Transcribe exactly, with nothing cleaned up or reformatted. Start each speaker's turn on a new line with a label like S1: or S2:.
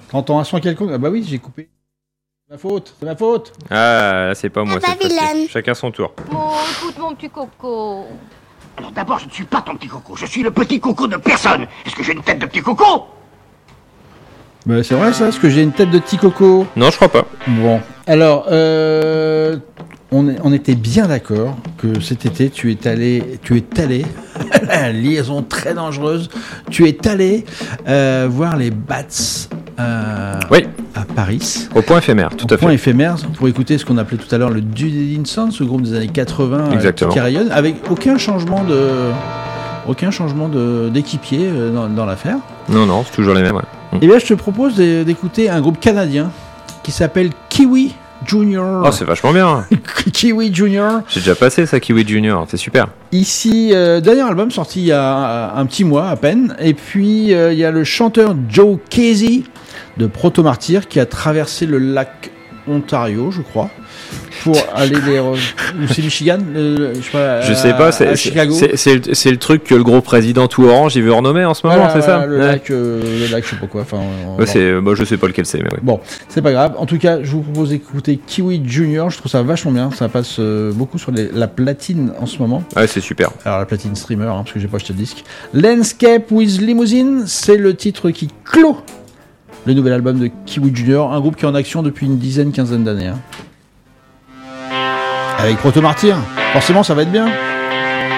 S1: T'entends un son quelconque? Ah bah oui, j'ai coupé. C'est ma faute, c'est ma faute.
S2: Ah, là, c'est pas moi,
S3: Ah,
S2: cette fois-ci.
S3: Babylone.
S2: Chacun son tour.
S4: Oh, écoute mon petit coco.
S5: Alors d'abord, je ne suis pas ton petit coco, je suis le petit coco de personne. Est-ce que j'ai une tête de petit coco?
S1: Bah c'est vrai ça, est-ce que j'ai une tête de petit coco?
S2: Non, je crois pas.
S1: Bon, alors, euh, on, est- on était bien d'accord que cet été, tu es allé, tu es allé, liaison très dangereuse, tu es allé euh, voir les Bats euh,
S2: Oui,
S1: à Paris.
S2: au point éphémère, tout
S1: Au
S2: à
S1: point
S2: fait.
S1: éphémère, pour écouter ce qu'on appelait tout à l'heure le Dude Sons, ce groupe des années quatre-vingts euh,
S2: Exactement.
S1: qui rayonne, avec aucun changement de, aucun changement de, d'équipier euh, dans, dans l'affaire.
S2: Non, non, c'est toujours les mêmes, ouais. Mm.
S1: Et bien, je te propose de- d'écouter un groupe canadien qui s'appelle Kiwi Junior.
S2: Oh, c'est vachement bien.
S1: Kiwi Junior.
S2: J'ai déjà passé ça, Kiwi Junior, c'est super.
S1: Ici, euh, dernier album sorti il y a un, un petit mois à peine. Et puis, euh, il y a le chanteur Joe Casey de Proto Martyr qui a traversé le lac Ontario, je crois, pour aller les... Ou c'est Michigan le- le- je sais pas,
S2: Je
S1: à-
S2: sais pas,
S1: à
S2: c'est,
S1: Chicago.
S2: c'est, c'est, le- c'est le truc que le gros président tout orange, il veut renommer en ce moment,
S1: Voilà,
S2: c'est ça?
S1: voilà, le,
S2: Ouais.
S1: lac, euh, le lac, je sais pas quoi. Enfin, on-
S2: Ouais, c'est, moi, je sais pas lequel c'est, mais ouais.
S1: Bon, c'est pas grave. En tout cas, je vous propose d'écouter Kiwi Junior. Je trouve ça vachement bien. Ça passe euh, beaucoup sur les- la platine en ce moment.
S2: Ouais, c'est super.
S1: Alors la platine streamer, hein, parce que j'ai pas acheté le disque. Landscape with Limousine, c'est le titre qui clôt le nouvel album de Kiwi Junior, un groupe qui est en action depuis une dizaine, quinzaine d'années. Hein. Avec Proto Martyr, forcément ça va être bien.